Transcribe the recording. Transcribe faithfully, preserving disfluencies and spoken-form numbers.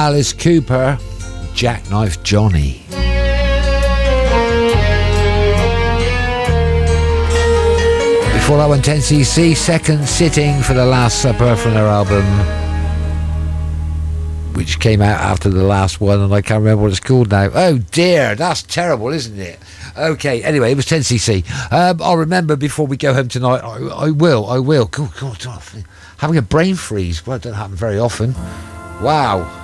Alice Cooper, Jackknife Johnny. Before that one, ten C C, Second Sitting for the Last Supper from their album, which came out after the last one, and I can't remember what it's called now. Oh dear, that's terrible, isn't it? Okay, anyway, it was ten C C. Um, I'll remember before we go home tonight. I, I will, I will. God, God, God, having a brain freeze. Well, it doesn't happen very often. Wow.